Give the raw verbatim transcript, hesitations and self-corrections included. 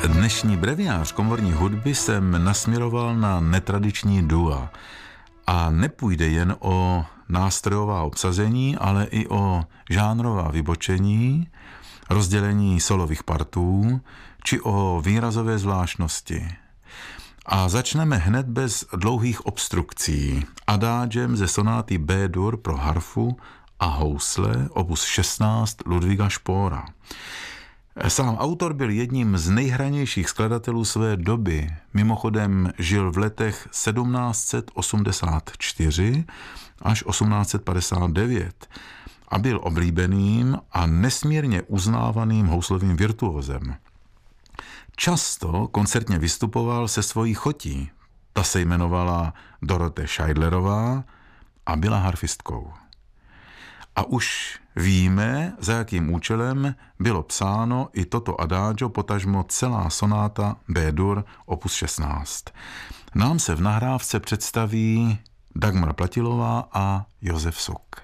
Dnešní breviář komorní hudby jsem nasměroval na netradiční dua. A nepůjde jen o nástrojová obsazení, ale i o žánrová vybočení, rozdělení solových partů, či o výrazové zvláštnosti. A začneme hned bez dlouhých obstrukcí. Adágem ze sonáty B-dur pro harfu a housle, opus šestnáct Ludvíka Špóra. Sám autor byl jedním z nejhranějších skladatelů své doby. Mimochodem žil v letech sedmnáct set osmdesát čtyři až osmnáct set padesát devět a byl oblíbeným a nesmírně uznávaným houslovým virtuózem. Často koncertně vystupoval se svojí chotí. Ta se jmenovala Dorothée Scheidlerová a byla harfistkou. A už víme, za jakým účelem bylo psáno i toto adagio, potažmo celá sonáta B-dur opus šestnáct. Nám se v nahrávce představí Dagmar Platilová a Josef Suk.